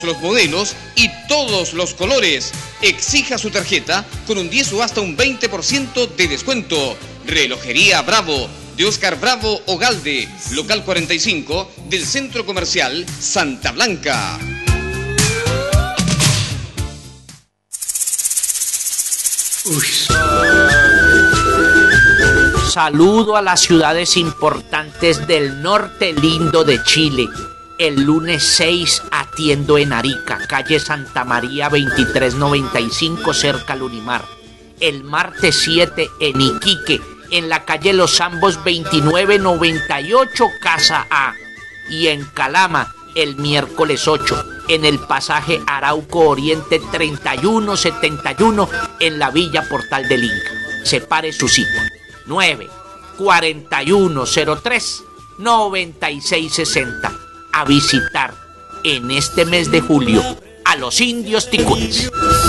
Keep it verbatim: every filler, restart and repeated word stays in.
Los modelos y todos los colores. Exija su tarjeta con un diez o hasta un veinte por ciento de descuento. Relojería Bravo, de Oscar Bravo Ogalde, local cuarenta y cinco del Centro Comercial Santa Blanca. Uy. Saludo a las ciudades importantes del norte lindo de Chile. El lunes seis atiendo en Arica, calle Santa María veintitrés noventa y cinco, cerca al Unimar. El martes siete en Iquique, en la calle Los Zambos veintinueve noventa y ocho, casa A. Y en Calama, el miércoles ocho, en el pasaje Arauco Oriente treinta y uno setenta y uno, en la Villa Portal del Inca. Separe su cita. nueve cuarenta y uno cero tres noventa y seis sesenta. A visitar en este mes de julio a los indios ticutis.